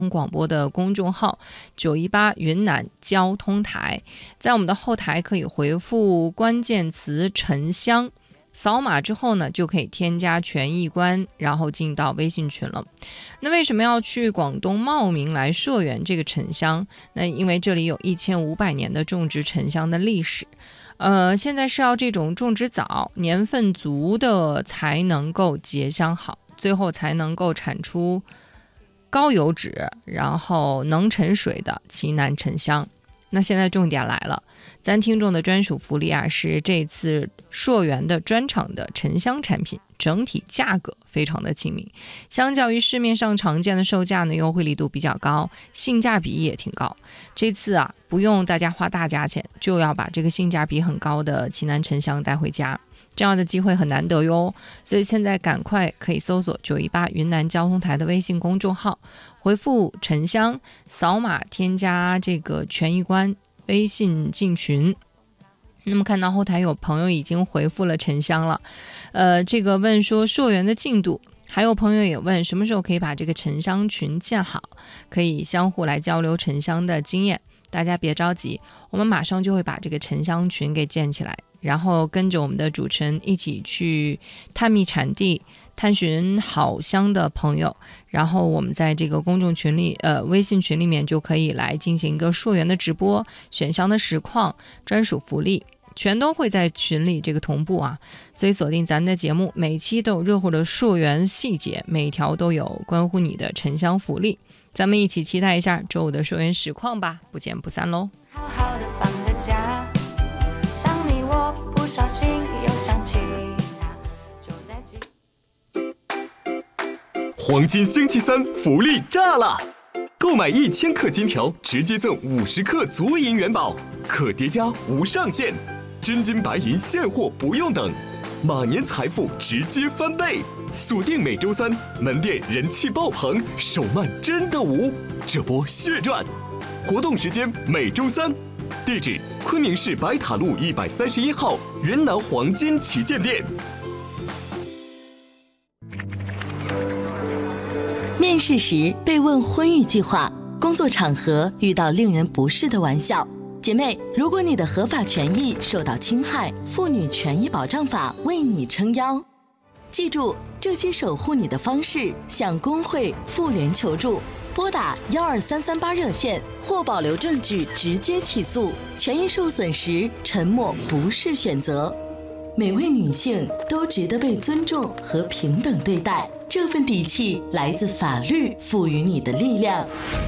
广播的公众号918云南交通台，在我们的后台可以回复关键词沉香，扫码之后呢就可以添加权益官，然后进到微信群了。那为什么要去广东茂名来溯源这个沉香？那因为这里有1500年的种植沉香的历史。现在是要这种种植早、年份足的才能够结香好，最后才能够产出高油脂，然后能沉水的奇楠沉香。那现在重点来了，咱听众的专属福利啊，是这次溯源的专场的沉香产品，整体价格非常的亲民，相较于市面上常见的售价呢，优惠力度比较高，性价比也挺高。这次啊，不用大家花大价钱，就要把这个性价比很高的奇楠沉香带回家，这样的机会很难得哟。所以现在赶快可以搜索918云南交通台的微信公众号，回复沉香，扫码添加这个权益官，微信进群。那么看到后台有朋友已经回复了沉香了，这个问说溯源的进度，还有朋友也问什么时候可以把这个沉香群建好，可以相互来交流沉香的经验。大家别着急，我们马上就会把这个沉香群给建起来，然后跟着我们的主持人一起去探秘产地，探寻好香的朋友，然后我们在这个公众群里微信群里面就可以来进行一个溯源的直播，选香的实况，专属福利全都会在群里这个同步啊。所以锁定咱的节目，每期都有热乎的溯源细节，每一条都有关乎你的沉香福利，咱们一起期待一下周五的溯源实况吧，不见不散喽。 好好的放个假，当你我不小心又想起他，就在黄金星期三福利炸了！购买1000克金条，直接赠50克足银元宝，可叠加无上限，真金白银现货不用等，马年财富直接翻倍。锁定每周三，门店人气爆棚，手慢真的无，这波血赚！活动时间每周三，地址昆明市白塔路131号云南黄金旗舰店。 面试时被问婚育计划，工作场合遇到令人不适的玩笑。姐妹，如果你的合法权益受到侵害，妇女权益保障法为你撑腰。记住，这些守护你的方式，向工会、妇联求助，拨打12338热线或保留证据直接起诉。权益受损时，沉默不是选择。每位女性都值得被尊重和平等对待，这份底气来自法律赋予你的力量。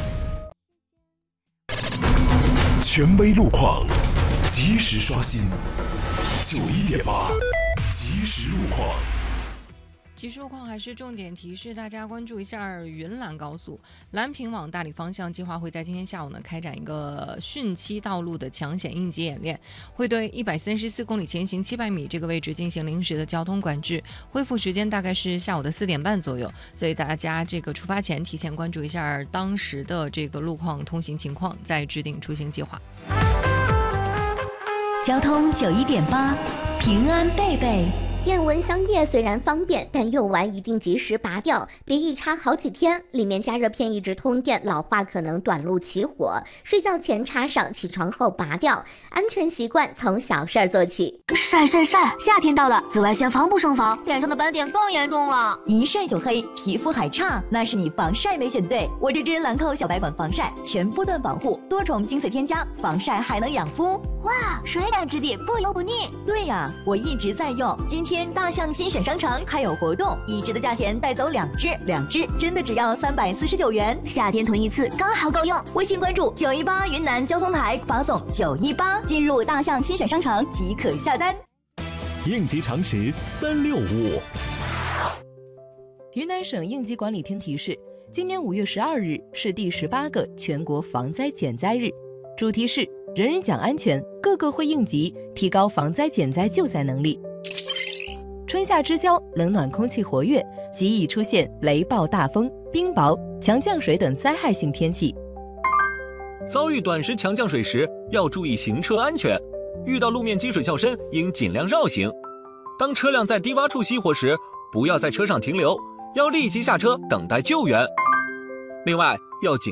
权威路况，及时刷新。91.8，及时路况。 及时路况还是重点提示大家关注一下云兰高速兰平往大理方向，计划会在今天下午呢开展一个汛期道路的抢险应急演练，会对134公里前行700米这个位置进行临时的交通管制，恢复时间大概是下午的4点半左右，所以大家这个出发前提前关注一下当时的这个路况通行情况，再制定出行计划。 交通91.8，平安贝贝。 电蚊香液虽然方便，但用完一定及时拔掉，别一插好几天。里面加热片一直通电，老化可能短路起火。睡觉前插上，起床后拔掉。安全习惯从小事儿做起。 晒，夏天到了，紫外线防不胜防，脸上的斑点更严重了。一晒就黑，皮肤还差，那是你防晒没选对。我这支兰蔻小白管防晒，全波段保护，多重精粹添加，防晒还能养肤。 哇，水感质地，不油不腻。 对呀，我一直在用。今天大象新选商城还有活动，1支的价钱带走2支真的只要349元，夏天囤一次刚好够用。微信关注918云南交通台，发送918进入大象新选商城即可下单。 应急常识365。 云南省应急管理厅提示，今年5月12日是第18个全国防灾减灾日，主题是人人讲安全，个个会应急，提高防灾减灾救灾能力。春夏之交，冷暖空气活跃，极易出现雷暴大风、冰雹、强降水等灾害性天气。 遭遇短时强降水时，要注意行车安全，遇到路面积水较深，应尽量绕行。当车辆在低洼处熄火时，不要在车上停留，要立即下车等待救援。 另外要谨